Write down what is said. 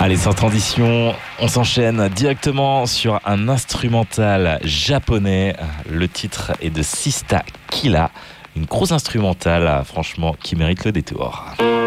Allez, sans transition, on s'enchaîne directement sur un instrumental japonais. Le titre est de Sista Killa, une grosse instrumentale, franchement, qui mérite le détour.